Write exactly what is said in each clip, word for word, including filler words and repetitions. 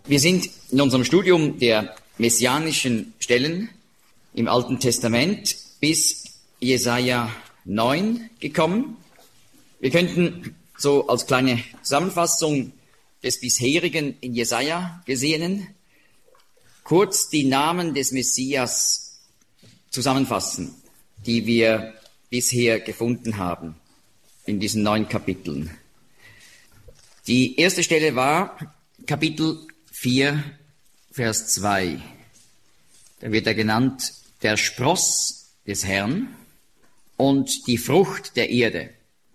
Wir sind in unserem Studium der messianischen Stellen im Alten Testament bis Jesaja neun gekommen. Wir könnten so als kleine Zusammenfassung des bisherigen in Jesaja Gesehenen kurz die Namen des Messias zusammenfassen, die wir bisher gefunden haben in diesen neun Kapiteln. Die erste Stelle war Kapitel vier, Vers zwei. Da wird er genannt, der Spross des Herrn und die Frucht der Erde.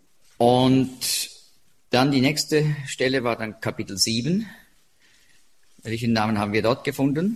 Und dann die nächste Stelle war dann Kapitel sieben. Welchen Namen haben wir dort gefunden?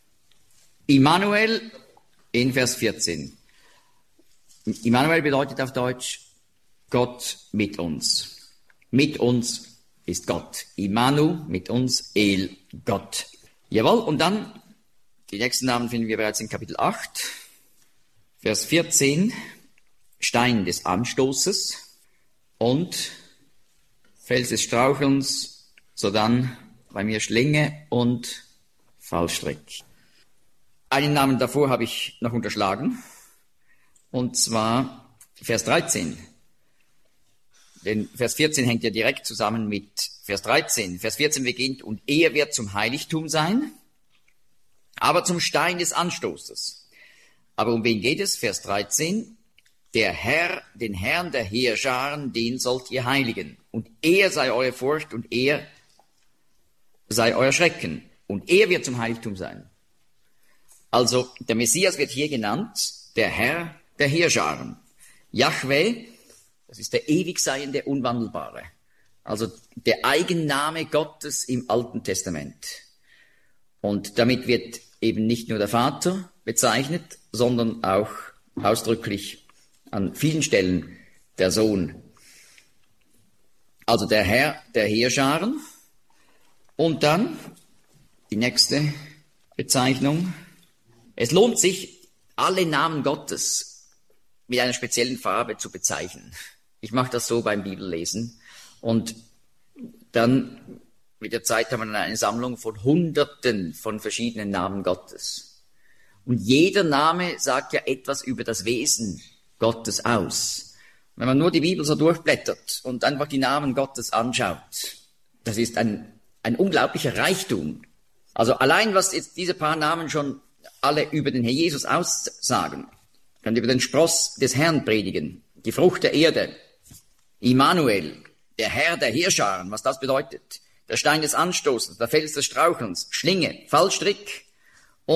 Immanuel in Vers vierzehn. Immanuel bedeutet auf Deutsch Gott mit uns. Mit uns ist Gott. Immanu, mit uns, El, Gott. Jawohl, und dann, die nächsten Namen finden wir bereits in Kapitel acht, Vers vierzehn, Stein des Anstoßes und Fels des Strauchelns, sodann bei mir Schlinge und Fallstrick. Einen Namen davor habe ich noch unterschlagen, und zwar Vers dreizehn. Denn Vers vierzehn hängt ja direkt zusammen mit Vers dreizehn. Vers vierzehn beginnt, und er wird zum Heiligtum sein, aber zum Stein des Anstoßes. Aber um wen geht es? Vers dreizehn. Der Herr, den Herrn der Heerscharen, den sollt ihr heiligen. Und er sei eure Furcht und er sei euer Schrecken. Und er wird zum Heiligtum sein. Also der Messias wird hier genannt, der Herr der Heerscharen. Jahwe, das ist der ewig Seiende, Unwandelbare. Also der Eigenname Gottes im Alten Testament. Und damit wird eben nicht nur der Vater bezeichnet, sondern auch ausdrücklich an vielen Stellen der Sohn. Also der Herr der Heerscharen. Und dann die nächste Bezeichnung. Es lohnt sich, alle Namen Gottes mit einer speziellen Farbe zu bezeichnen. Ich mache das so beim Bibellesen. Und dann mit der Zeit haben wir dann eine Sammlung von Hunderten von verschiedenen Namen Gottes. Und jeder Name sagt ja etwas über das Wesen Gottes aus. Wenn man nur die Bibel so durchblättert und einfach die Namen Gottes anschaut, das ist ein, ein unglaublicher Reichtum. Also allein, was jetzt diese paar Namen schon alle über den Herr Jesus aussagen, kann über den Spross des Herrn predigen, die Frucht der Erde, Immanuel, der Herr der Heerscharen, was das bedeutet, der Stein des Anstoßes, der Fels des Strauchelns, Schlinge, Fallstrick,